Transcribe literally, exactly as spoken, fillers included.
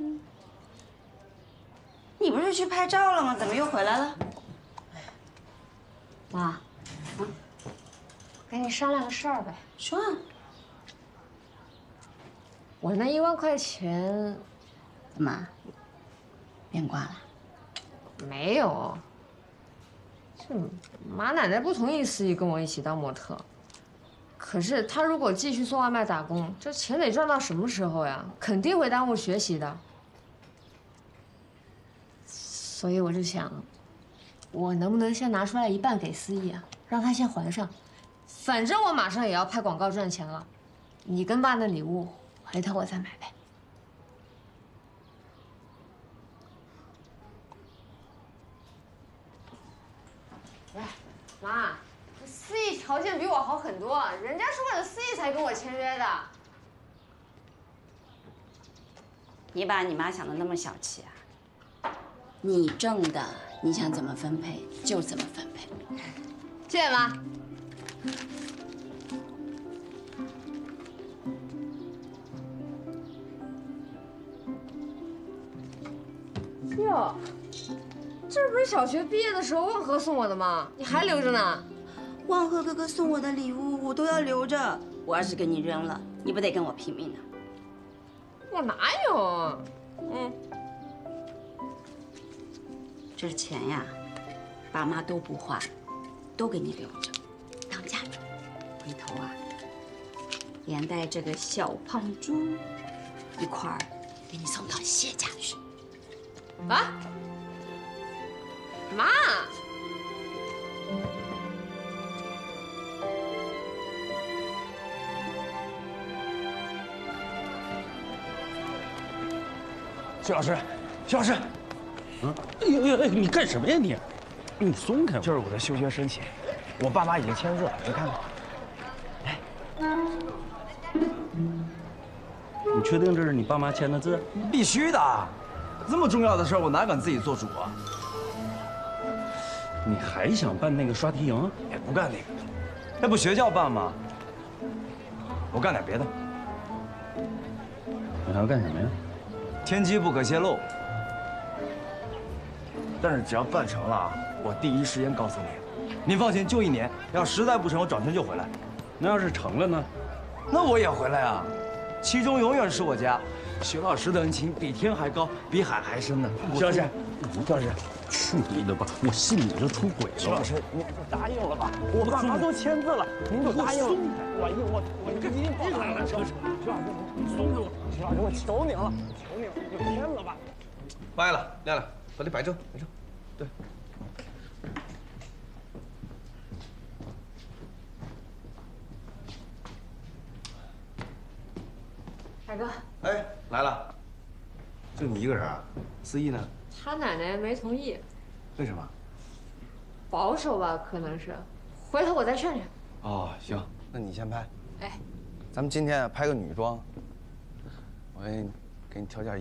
嗯，你不是去拍照了吗？怎么又回来了？ 妈，嗯，跟你商量个事儿呗。 说啊。 我那一万块钱， 怎么？变卦了？ 没有。这马奶奶不同意思怡跟我一起当模特。 可是他如果继续送外卖打工，这钱得赚到什么时候呀？肯定会耽误学习的。所以我就想，我能不能先拿出来一半给思怡啊，让她先还上？反正我马上也要拍广告赚钱了，你跟爸那礼物，回头我再买呗。喂，妈。 思怡条件比我好很多，人家是为了思怡才跟我签约的。 你把你妈想的那么小气啊？你挣的，你想怎么分配就怎么分配。 谢谢妈。哟，这不是小学毕业的时候万和送我的吗？你还留着呢？ 万和哥哥送我的礼物，我都要留着。我要是给你扔了，你不得跟我拼命呢？ 我哪有？嗯， 这钱呀，爸妈都不花，都给你留着，当嫁妆。回头啊，连带这个小胖猪一块儿给你送到谢家去。 啊，妈。 徐老师，徐老师，嗯，哎呦呦哎，你干什么呀你？你松开我！ 这是我的休学申请，我爸妈已经签字了，你看看。哎， 你确定这是你爸妈签的字？ 必须的，这么重要的事儿，我哪敢自己做主啊？ 你还想办那个刷题营？ 哎，不干那个，那不学校办吗？我干点别的。 你还要干什么呀？ 天机不可泄露，但是只要办成了啊，我第一时间告诉你。您放心，就一年，要实在不成，我转天就回来。 那要是成了呢？ 那我也回来啊，其中永远是我家。徐老师的恩情比天还高，比海还深呢。 徐老师，徐老师，去你的吧！我信你就出轨了。 徐老师，您就答应了吧？我爸妈都签字了，您就答应了。我我我一定不来了，徐老师，徐老师，你松开我！徐老师，我求您了，求您了，你就签了吧。 掰了，亮亮，把这摆正，摆正，对。 海哥， 哎，来了，就你一个人啊？思怡呢？ 他奶奶没同意。 为什么？ 保守吧，可能是。回头我再劝劝。 哦，行，那你先拍。 哎， 咱们今天啊拍个女装，我给你给你挑件